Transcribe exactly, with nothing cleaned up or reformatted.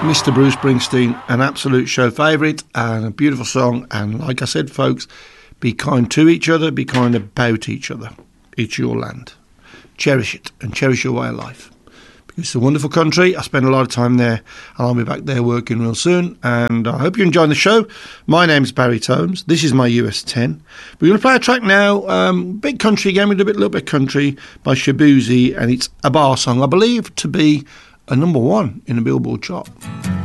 Mister Bruce Springsteen, an absolute show favourite and a beautiful song. And like I said, folks, be kind to each other, be kind about each other. It's your land. Cherish it and cherish your way of life. It's a wonderful country. I spend a lot of time there, and I'll be back there working real soon. And I hope you're enjoying the show. My name's Barry Tomes. This is my U S ten. We're going to play a track now. Um, big country again. We do a bit, little bit country by Shaboozey, and it's a bar song, I believe, to be a number one in the Billboard chart.